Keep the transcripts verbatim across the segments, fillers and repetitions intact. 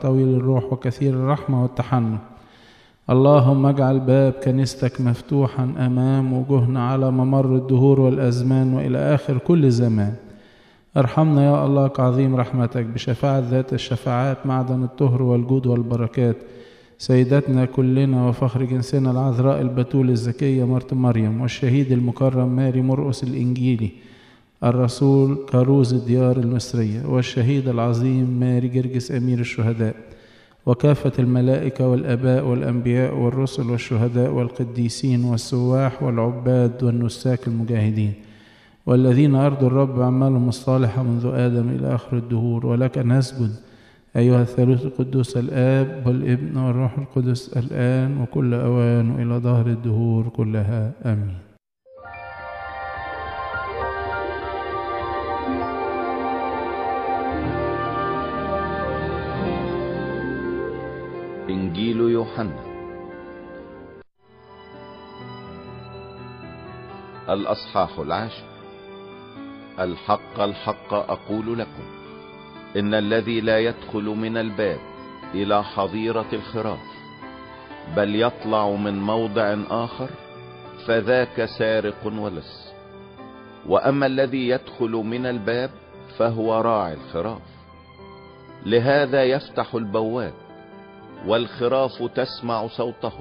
طويل الروح وكثير الرحمة والتحنن. اللهم اجعل باب كنيستك مفتوحا أمام وجوهنا على ممر الدهور والأزمان وإلى آخر كل زمان. ارحمنا يا الله كعظيم رحمتك بشفاعة ذات الشفاعات، معدن الطهر والجود والبركات، سيدتنا كلنا وفخر جنسنا العذراء البتول الزكية مرت مريم، والشهيد المكرم ماري مرقس الإنجيلي، الرسول كاروز الديار المصرية، والشهيد العظيم ماري جرجس أمير الشهداء، وكافة الملائكة والآباء والأنبياء والرسل والشهداء والقديسين والسواح والعباد والنساك المجاهدين، والذين أرضوا الرب أعمالهم الصالحة منذ آدم إلى آخر الدهور. ولك نسجد أيها الثالوث القدوس، الآب والابن والروح القدس، الآن وكل أوان وإلى ظهر الدهور كلها، آمين. إنجيل يوحنا الأصحاح العاشر. الحق الحق أقول لكم، إن الذي لا يدخل من الباب إلى حظيرة الخراف بل يطلع من موضع آخر فذاك سارق ولص. وأما الذي يدخل من الباب فهو راعي الخراف. لهذا يفتح البواب، والخراف تسمع صوته،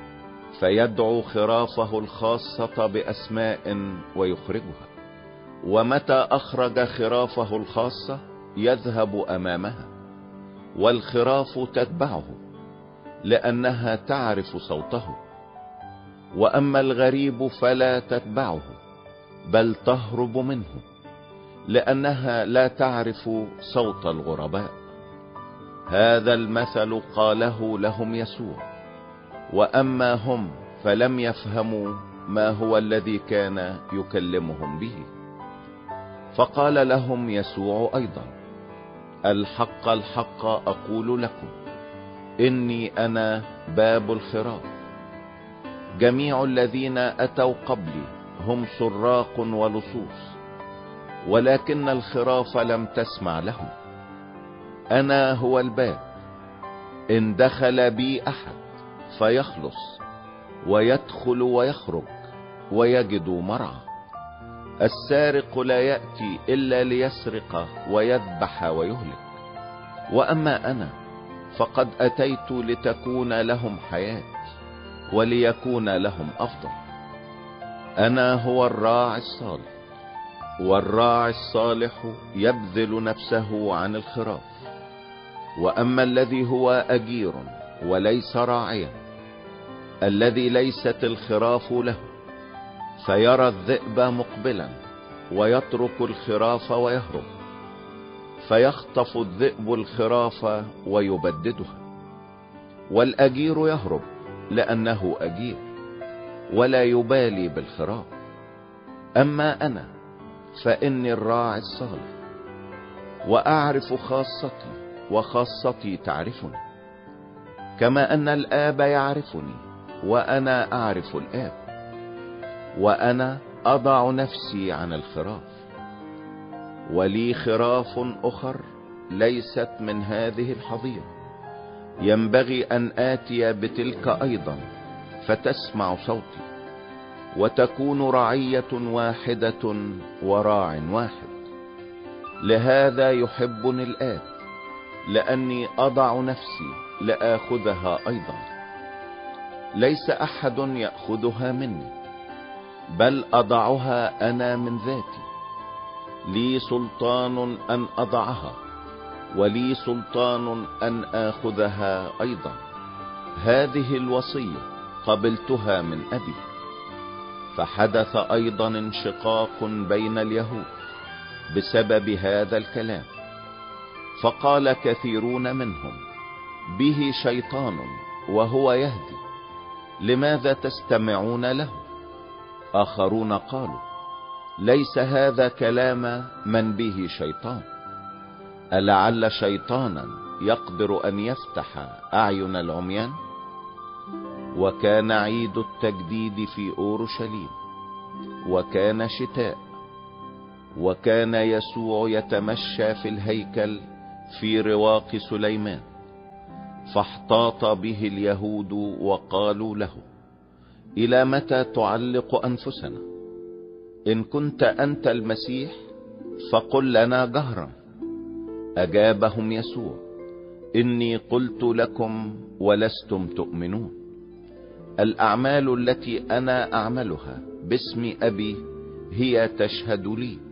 فيدعو خرافه الخاصة بأسماء ويخرجها. ومتى أخرج خرافه الخاصة يذهب أمامها، والخراف تتبعه لأنها تعرف صوته. وأما الغريب فلا تتبعه، بل تهرب منه، لأنها لا تعرف صوت الغرباء. هذا المثل قاله لهم يسوع، وأما هم فلم يفهموا ما هو الذي كان يكلمهم به. فقال لهم يسوع أيضا: الحق الحق أقول لكم، إني أنا باب الخراف. جميع الذين أتوا قبلي هم سراق ولصوص، ولكن الخراف لم تسمع لهم. أنا هو الباب، إن دخل بي أحد فيخلص ويدخل ويخرج ويجد مرعى. السارق لا يأتي إلا ليسرق ويذبح ويهلك، وأما أنا فقد أتيت لتكون لهم حياة وليكون لهم أفضل. أنا هو الراعي الصالح، والراعي الصالح يبذل نفسه عن الخراف. وأما الذي هو أجير وليس راعيا، الذي ليست الخراف له، فيرى الذئب مقبلا ويترك الخراف ويهرب، فيخطف الذئب الخراف ويبددها. والأجير يهرب لأنه أجير، ولا يبالي بالخراف. أما أنا فإني الراعي الصالح، وأعرف خاصتي وخاصتي تعرفني، كما أن الآب يعرفني وأنا أعرف الآب، وأنا أضع نفسي عن الخراف. ولي خراف أخر ليست من هذه الحظيرة، ينبغي أن آتي بتلك أيضا فتسمع صوتي، وتكون رعية واحدة وراع واحد. لهذا يحبني الآب، لأني أضع نفسي لآخذها أيضا. ليس أحد يأخذها مني، بل أضعها أنا من ذاتي. لي سلطان أن أضعها، ولي سلطان أن آخذها أيضا. هذه الوصية قبلتها من أبي. فحدث أيضا انشقاق بين اليهود بسبب هذا الكلام، فقال كثيرون منهم: به شيطان وهو يهدي، لماذا تستمعون له؟ آخرون قالوا: ليس هذا كلام من به شيطان. ألعل شيطانا يقدر أن يفتح أعين العميان؟ وكان عيد التجديد في أورشليم، وكان شتاء، وكان يسوع يتمشى في الهيكل في رواق سليمان. فاحتاط به اليهود وقالوا له: إلى متى تعلق أنفسنا؟ إن كنت أنت المسيح فقل لنا جهرا. أجابهم يسوع: إني قلت لكم ولستم تؤمنون. الأعمال التي أنا أعملها باسم أبي هي تشهد لي،